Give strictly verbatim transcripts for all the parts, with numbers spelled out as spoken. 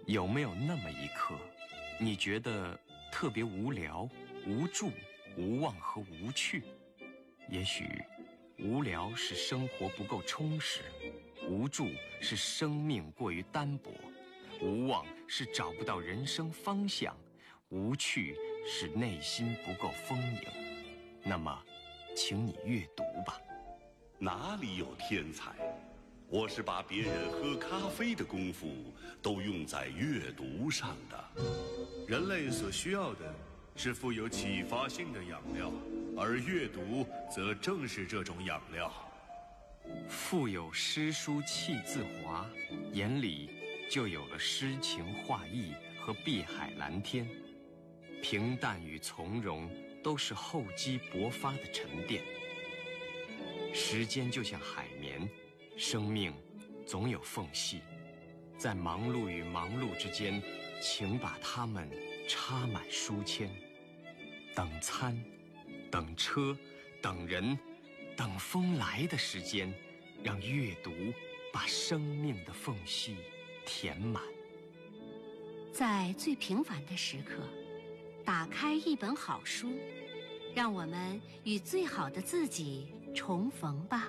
有没有那么一刻，你觉得特别无聊、无助、无望和无趣？也许无聊是生活不够充实，无助是生命过于单薄，无望是找不到人生方向，无趣是内心不够丰盈。那么请你阅读吧。 哪里有天才？我是把别人喝咖啡的功夫都用在阅读上的。 人类所需要的是富有启发性的养料，而阅读则正是这种养料。 腹有诗书气自华，眼里就有了诗情画意和碧海蓝天。平淡与从容都是厚积薄发的沉淀。时间就像海绵，生命总有缝隙，在忙碌与忙碌之间，请把它们插满书签。等餐，等车，等人，等风来的时间，让阅读把生命的缝隙填满。 在最平凡的时刻，打开一本好书，让我们与最好的自己重逢吧。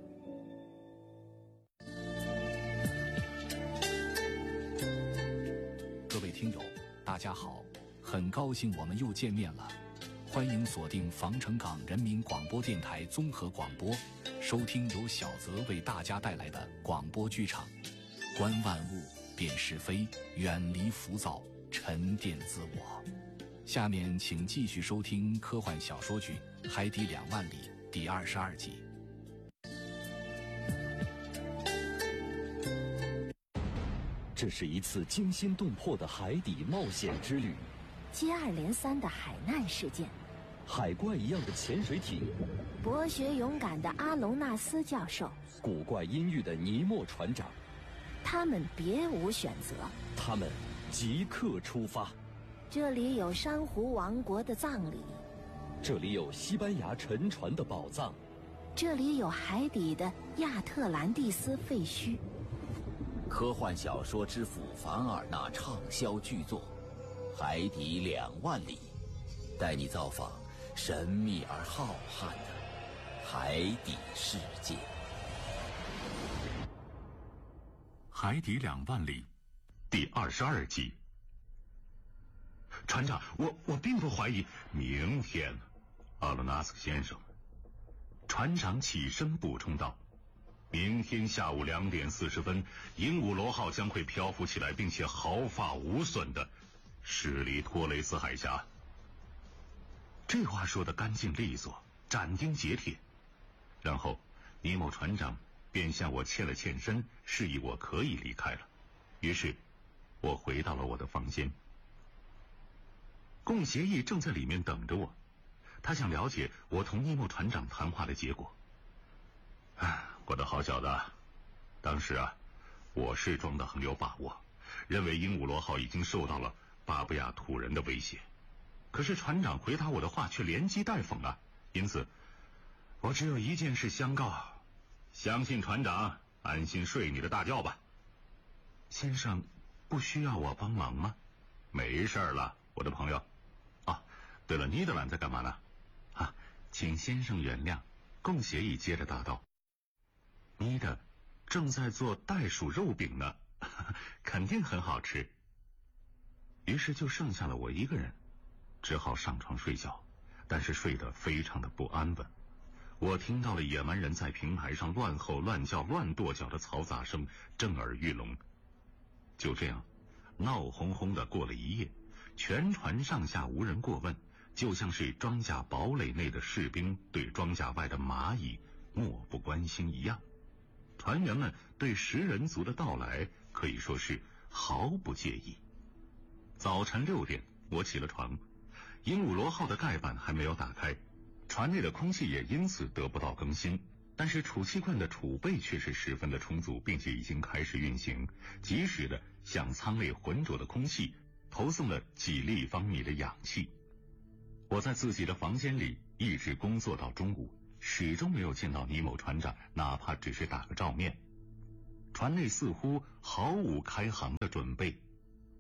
各位听友，大家好，很高兴我们又见面了。欢迎锁定防城港人民广播电台综合广播，收听由小泽为大家带来的广播剧场。观万物，辨是非，远离浮躁，沉淀自我。下面请继续收听科幻小说剧《海底两万里》第二十二集。 这是一次惊心动魄的海底冒险之旅， 接二连三的海难事件， 海怪一样的潜水艇， 博学勇敢的阿隆纳斯教授， 古怪阴郁的尼莫船长。 他们别无选择， 他们即刻出发。 这里有珊瑚王国的葬礼， 这里有西班牙沉船的宝藏， 这里有海底的亚特兰蒂斯废墟。 科幻小说之父凡尔纳畅销巨作《海底两万里》，带你造访神秘而浩瀚的海底世界。 海底两万里第二十二集。船长，我我并不怀疑。明天，阿罗纳斯克先生。船长起身补充道：“明天下午两点四十分，鹦鹉螺号将会漂浮起来，并且毫发无损的驶离托雷斯海峡。”这话说得干净利索，斩钉截铁。然后，尼莫船长便向我欠了欠身，示意我可以离开了。于是，我回到了我的房间。贡协议正在里面等着我，他想了解我同尼莫船长谈话的结果。啊，我的好小子，当时啊，我是装得很有把握，认为鹦鹉螺号已经受到了巴布亚土人的威胁。可是船长回答我的话却连击带讽啊，因此我只有一件事相告：相信船长，安心睡你的大觉吧。先生，不需要我帮忙吗？没事了，我的朋友。啊，对了，尼德兰在干嘛呢？啊，请先生原谅。贡协议接着答道：尼德正在做袋鼠肉饼呢，呵呵，肯定很好吃。于是就剩下了我一个人，只好上床睡觉，但是睡得非常的不安稳。我听到了野蛮人在平台上乱吼乱叫乱跺脚的嘈杂声，震耳欲聋。就这样闹哄哄的过了一夜，全船上下无人过问，就像是装甲堡垒内的士兵对装甲外的蚂蚁漠不关心一样。船员们对食人族的到来可以说是毫不介意。早晨六点，我起了床，鹦鹉螺号的盖板还没有打开，船内的空气也因此得不到更新，但是储气罐的储备却是十分的充足，并且已经开始运行，及时的向舱内浑浊的空气投送了几立方米的氧气。我在自己的房间里一直工作到中午，始终没有见到尼某船长，哪怕只是打个照面。船内似乎毫无开航的准备，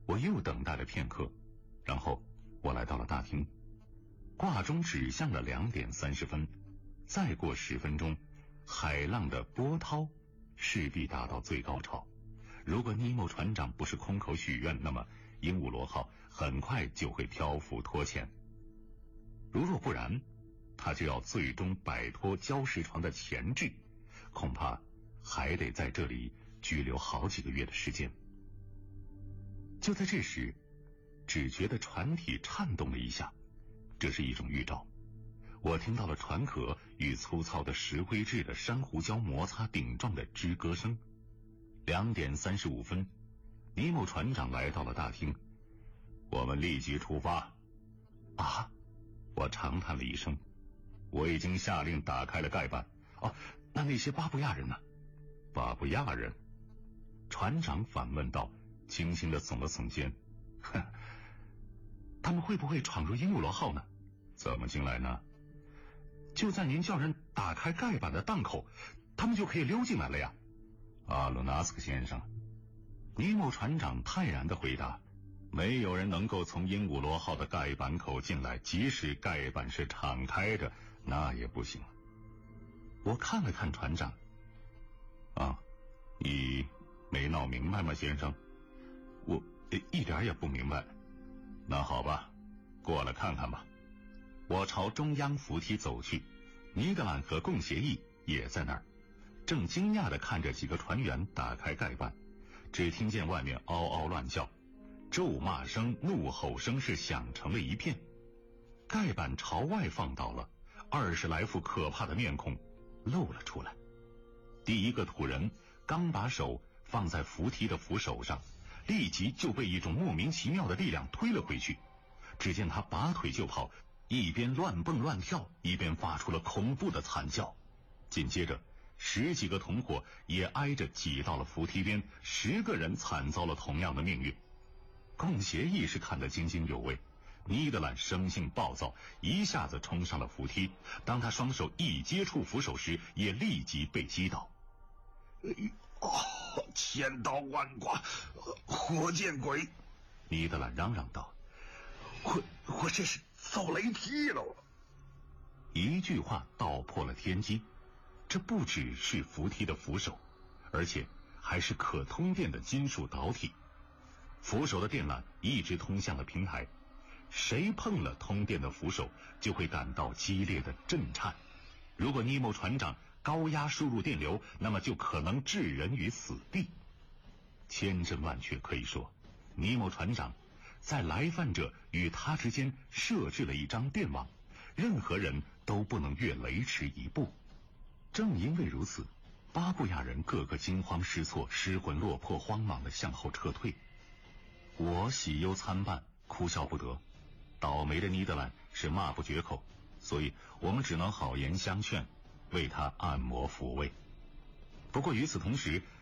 我又等待了片刻，然后我来到了大厅。挂钟指向了两点三十分，再过十分钟，海浪的波涛势必达到最高潮。如果尼莫船长不是空口许愿，那么鹦鹉螺号很快就会漂浮脱潜。如若不然，他就要最终摆脱礁石床的钳制，恐怕还得在这里拘留好几个月的时间。就在这时，只觉得船体颤动了一下，这是一种预兆。我听到了船壳与粗糙的石灰质的珊瑚礁摩擦顶撞的吱咯声。两点三十五分，尼莫船长来到了大厅。我们立即出发。啊！我长叹了一声。我已经下令打开了盖板。哦，那那些巴布亚人呢？巴布亚人？船长反问道，轻轻地耸了耸肩。哼，他们会不会闯入鹦鹉螺号呢？怎么进来呢？就在您叫人打开盖板的档口，他们就可以溜进来了呀。阿鲁纳斯克先生，尼莫船长泰然地回答，没有人能够从鹦鹉螺号的盖板口进来，即使盖板是敞开的，那也不行。我看了看船长。啊，你没闹明白吗，先生？我一点也不明白。那好吧，过来看看吧。我朝中央扶梯走去，尼德兰和贡协议也在那儿，正惊讶地看着几个船员打开盖板，只听见外面嗷嗷乱叫，咒骂声、怒吼声是响成了一片。盖板朝外放倒了，二十来副可怕的面孔露了出来。第一个土人刚把手放在扶梯的扶手上，立即就被一种莫名其妙的力量推了回去。只见他拔腿就跑，一边乱蹦乱跳，一边发出了恐怖的惨叫。紧接着十几个同伙也挨着挤到了扶梯边，十个人惨遭了同样的命运。贡协议是看得津津有味，尼德兰生性暴躁，一下子冲上了扶梯，当他双手一接触扶手时，也立即被击倒。 哦，千刀万剐，活见鬼！ 尼德兰嚷嚷道：“ 我我这是遭雷劈了！” 一句话道破了天机，这不只是扶梯的扶手，而且还是可通电的金属导体。扶手的电缆一直通向了平台，谁碰了通电的扶手，就会感到激烈的震颤。如果尼莫船长高压输入电流，那么就可能置人于死地。千真万确可以说，尼莫船长在来犯者与他之间设置了一张电网，任何人都不能越雷池一步。正因为如此，巴布亚人个个惊慌失措，失魂落魄，慌忙地向后撤退。我喜忧参半，哭笑不得。倒霉的尼德兰是骂不绝口，所以我们只能好言相劝，为他按摩抚慰。不过与此同时，